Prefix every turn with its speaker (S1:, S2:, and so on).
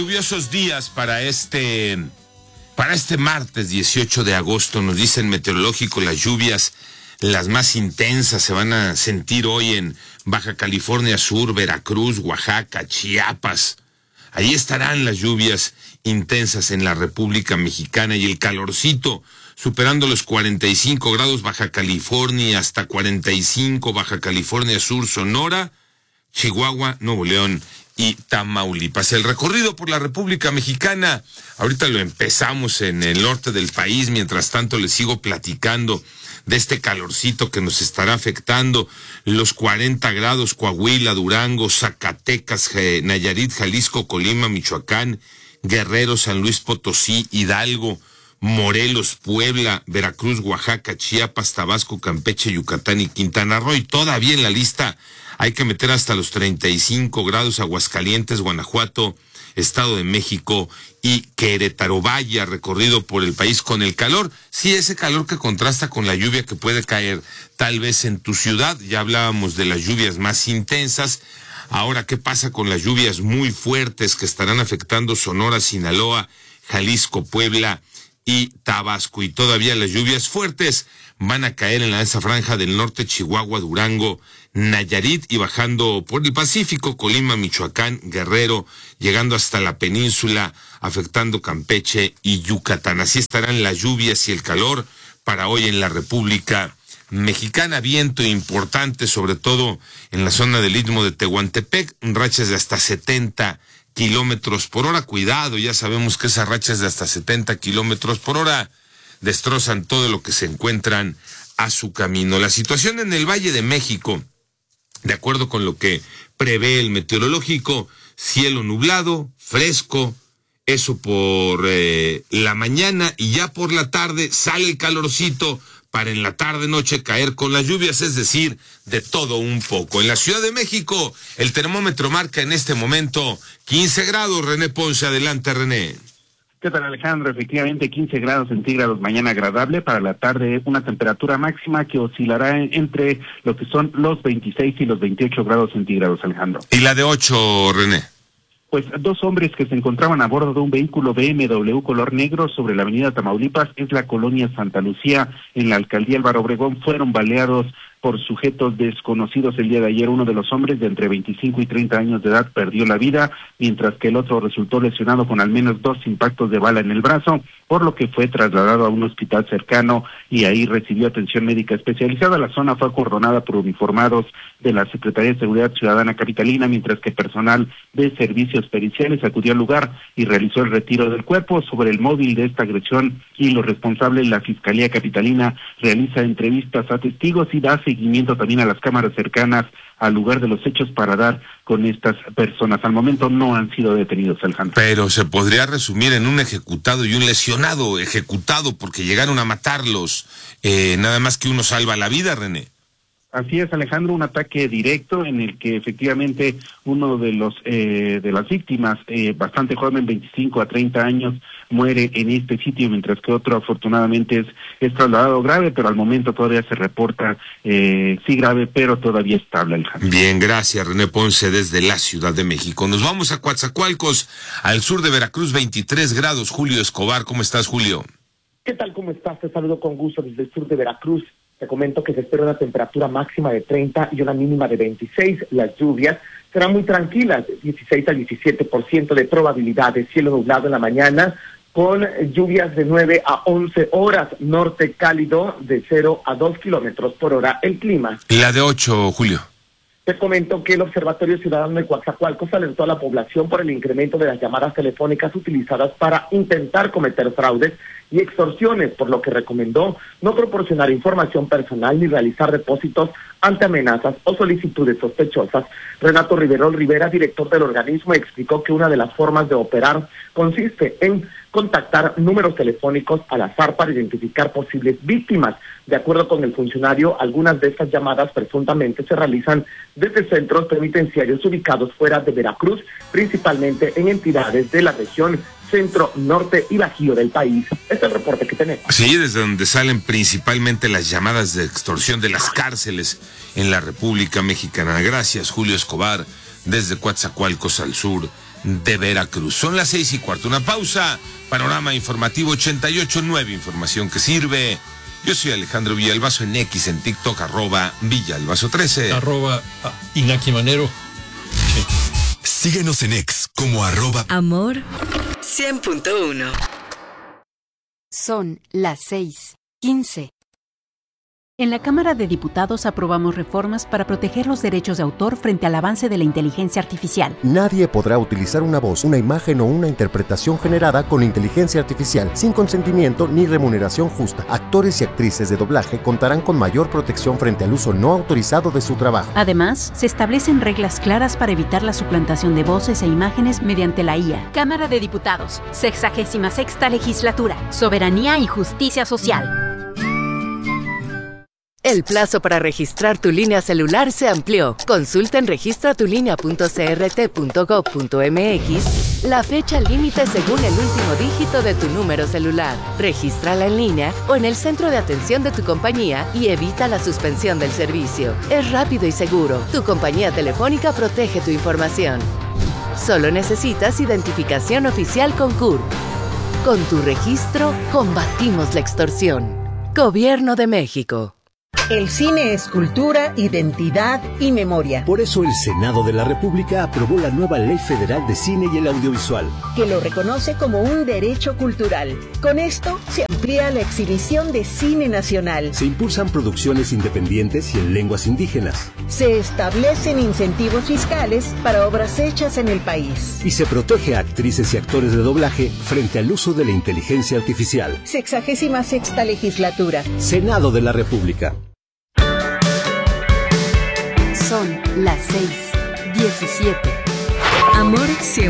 S1: Lluviosos días para este martes 18 de agosto, nos dice el meteorológico. Las lluvias, las más intensas, se van a sentir hoy en Baja California Sur, Veracruz, Oaxaca, Chiapas. Ahí estarán las lluvias intensas en la República Mexicana, y el calorcito superando los 45 grados Baja California, hasta 45 Baja California Sur, Sonora, Chihuahua, Nuevo León y Tamaulipas. El recorrido por la República Mexicana, ahorita lo empezamos en el norte del país. Mientras tanto les sigo platicando de este calorcito que nos estará afectando. Los 40 grados, Coahuila, Durango, Zacatecas, Nayarit, Jalisco, Colima, Michoacán, Guerrero, San Luis Potosí, Hidalgo, Morelos, Puebla, Veracruz, Oaxaca, Chiapas, Tabasco, Campeche, Yucatán y Quintana Roo. Y todavía en la lista hay que meter hasta los 35 grados Aguascalientes, Guanajuato, Estado de México y Querétaro. Vaya recorrido por el país con el calor. Sí, ese calor que contrasta con la lluvia que puede caer tal vez en tu ciudad. Ya hablábamos de las lluvias más intensas. Ahora, ¿qué pasa con las lluvias muy fuertes que estarán afectando Sonora, Sinaloa, Jalisco, Puebla y Tabasco? Y todavía las lluvias fuertes van a caer en esa franja del norte, Chihuahua, Durango, Nayarit, y bajando por el Pacífico, Colima, Michoacán, Guerrero, llegando hasta la península, afectando Campeche y Yucatán. Así estarán las lluvias y el calor para hoy en la República Mexicana. Viento importante, sobre todo en la zona del Istmo de Tehuantepec, rachas de hasta 70 kilómetros por hora. Cuidado, ya sabemos que esas rachas de hasta 70 kilómetros por hora destrozan todo lo que se encuentran a su camino. La situación en el Valle de México, de acuerdo con lo que prevé el meteorológico, cielo nublado, fresco, eso por la mañana, y ya por la tarde sale el calorcito para en la tarde-noche caer con las lluvias, es decir, de todo un poco. En la Ciudad de México, el termómetro marca en este momento 15 grados. René Ponce, adelante, René.
S2: ¿Qué tal, Alejandro? Efectivamente, 15 grados centígrados, mañana agradable. Para la tarde, una temperatura máxima que oscilará entre lo que son los 26 y los 28 grados centígrados, Alejandro.
S1: ¿Y la de 8, René?
S2: Pues dos hombres que se encontraban a bordo de un vehículo BMW color negro sobre la avenida Tamaulipas, es la colonia Santa Lucía, en la alcaldía Álvaro Obregón, fueron baleados por sujetos desconocidos el día de ayer. Uno de los hombres, de entre 25 y 30 años de edad, perdió la vida, mientras que el otro resultó lesionado con al menos 2 impactos de bala en el brazo, por lo que fue trasladado a un hospital cercano y ahí recibió atención médica especializada. La zona fue acordonada por uniformados de la Secretaría de Seguridad Ciudadana capitalina, mientras que personal de servicios periciales acudió al lugar y realizó el retiro del cuerpo. Sobre el móvil de esta agresión y los responsables, la Fiscalía Capitalina realiza entrevistas a testigos y da seguimiento también a las cámaras cercanas al lugar de los hechos para dar con estas personas. Al momento no han sido detenidos, Alejandro.
S1: Pero se podría resumir en un ejecutado y un lesionado. Ejecutado porque llegaron a matarlos, nada más que uno salva la vida, René.
S2: Así es, Alejandro, un ataque directo en el que efectivamente uno de los de las víctimas, bastante joven, 25 a 30 años, muere en este sitio, mientras que otro afortunadamente es trasladado grave, pero al momento todavía se reporta sí grave, pero todavía estable, Alejandro.
S1: Bien, gracias, René Ponce, desde la Ciudad de México. Nos vamos a Coatzacoalcos, al sur de Veracruz, 23 grados. Julio Escobar, ¿cómo estás, Julio?
S3: ¿Qué tal? ¿Cómo estás? Te saludo con gusto desde el sur de Veracruz. Te comento que se espera una temperatura máxima de 30 y una mínima de 26. Las lluvias serán muy tranquilas, 16 al 17% de probabilidad de cielo nublado en la mañana, con lluvias de 9 a 11 horas, norte cálido de 0 a 2 kilómetros por hora. El clima.
S1: La de 8, Julio.
S3: Te comento que el Observatorio Ciudadano de Coatzacoalcos alertó a la población por el incremento de las llamadas telefónicas utilizadas para intentar cometer fraudes y extorsiones, por lo que recomendó no proporcionar información personal ni realizar depósitos ante amenazas o solicitudes sospechosas. Renato Riverol Rivera, director del organismo, explicó que una de las formas de operar consiste en contactar números telefónicos al azar para identificar posibles víctimas. De acuerdo con el funcionario, algunas de estas llamadas presuntamente se realizan desde centros penitenciarios ubicados fuera de Veracruz, principalmente en entidades de la región centro, norte y bajío del país. Este es el reporte que tenemos.
S1: Sí, desde donde salen principalmente las llamadas de extorsión de las cárceles en la República Mexicana. Gracias, Julio Escobar, desde Coatzacoalcos, al sur de Veracruz. Son las 6:15, una pausa. Panorama informativo 88.9, información que sirve. Yo soy Alejandro Villalbazo en X, en TikTok, @Villalbazo13.
S4: Iñaki Manero. Sí.
S5: Síguenos en X como
S6: Amor 100.1. Son las 6:15.
S7: En la Cámara de Diputados aprobamos reformas para proteger los derechos de autor frente al avance de la inteligencia artificial.
S8: Nadie podrá utilizar una voz, una imagen o una interpretación generada con inteligencia artificial sin consentimiento ni remuneración justa. Actores y actrices de doblaje contarán con mayor protección frente al uso no autorizado de su trabajo.
S7: Además, se establecen reglas claras para evitar la suplantación de voces e imágenes mediante la IA.
S9: Cámara de Diputados, 66ª Legislatura, Soberanía y Justicia Social.
S6: El plazo para registrar tu línea celular se amplió. Consulta en registratulinea.crt.gov.mx la fecha límite según el último dígito de tu número celular. Regístrala en línea o en el centro de atención de tu compañía y evita la suspensión del servicio. Es rápido y seguro. Tu compañía telefónica protege tu información. Solo necesitas identificación oficial con CURP. Con tu registro, combatimos la extorsión. Gobierno de México.
S10: El cine es cultura, identidad y memoria.
S11: Por eso el Senado de la República aprobó la nueva Ley Federal de Cine y el Audiovisual,
S10: que lo reconoce como un derecho cultural. Con esto se amplía la exhibición de cine nacional.
S11: Se impulsan producciones independientes y en lenguas indígenas.
S10: Se establecen incentivos fiscales para obras hechas en el país.
S11: Y se protege a actrices y actores de doblaje frente al uso de la inteligencia artificial.
S10: 66ª Legislatura.
S11: Senado de la República.
S6: Son las 6:17.
S9: Amor 100.